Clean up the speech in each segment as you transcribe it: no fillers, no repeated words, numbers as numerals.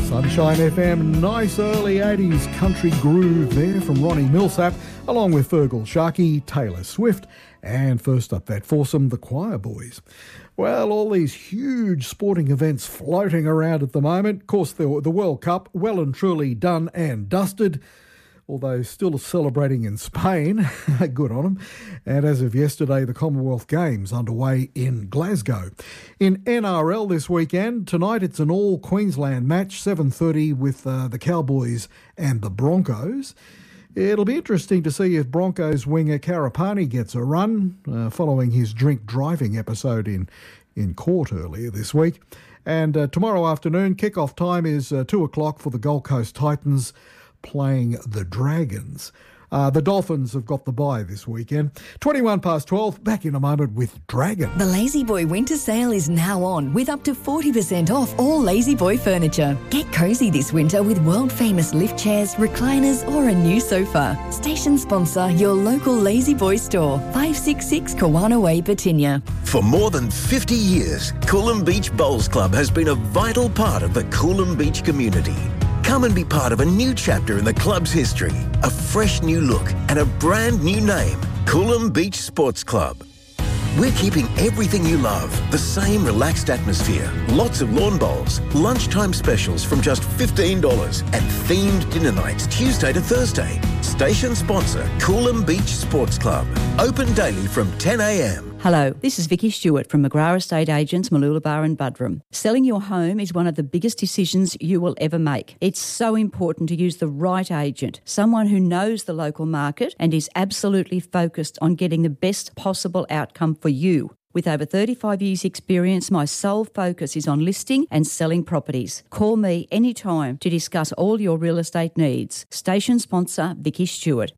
Sunshine FM, nice early 80s country groove there from Ronnie Millsap, along with Fergal Sharkey, Taylor Swift, and first up that foursome, the Choir Boys. Well, all these huge sporting events floating around at the moment. Of course, the World Cup, well and truly done and dusted, although still celebrating in Spain. Good on them. And as of yesterday, the Commonwealth Games underway in Glasgow. In NRL this weekend, tonight it's an all-Queensland match, 7:30 with the Cowboys and the Broncos. It'll be interesting to see if Broncos winger Karapani gets a run, following his drink-driving episode in court earlier this week. And tomorrow afternoon, kick-off time is 2 o'clock for the Gold Coast Titans, playing the Dragons. The Dolphins have got the bye this weekend. 21 past 12, back in a moment with Dragon. The La-Z-Boy winter sale is now on with up to 40% off all La-Z-Boy furniture. Get cosy this winter with world-famous lift chairs, recliners or a new sofa. Station sponsor, your local La-Z-Boy store, 566 Kawana Way, Batinia. For more than 50 years, Coolum Beach Bowls Club has been a vital part of the Coolum Beach community. Come and be part of a new chapter in the club's history, a fresh new look and a brand new name, Coolum Beach Sports Club. We're keeping everything you love, the same relaxed atmosphere, lots of lawn bowls, lunchtime specials from just $15 and themed dinner nights Tuesday to Thursday. Station sponsor, Coolum Beach Sports Club. Open daily from 10 a.m. Hello, this is Vicky Stewart from McGrath Estate Agents, Mooloolaba and Buderim. Selling your home is one of the biggest decisions you will ever make. It's so important to use the right agent, someone who knows the local market and is absolutely focused on getting the best possible outcome for you. With over 35 years' experience, my sole focus is on listing and selling properties. Call me anytime to discuss all your real estate needs. Station sponsor, Vicky Stewart,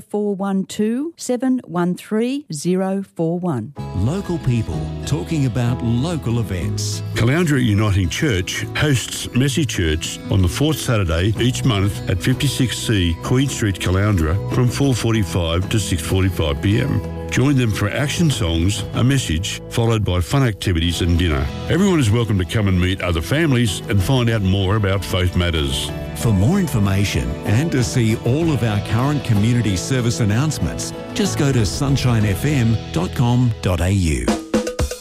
0412 713 041. Local people talking about local events. Caloundra Uniting Church hosts Messy Church on the fourth Saturday each month at 56C Queen Street, Caloundra from 4:45 to 6:45 p.m. Join them for action songs, a message, followed by fun activities and dinner. Everyone is welcome to come and meet other families and find out more about faith matters. For more information and to see all of our current community service announcements, just go to sunshinefm.com.au.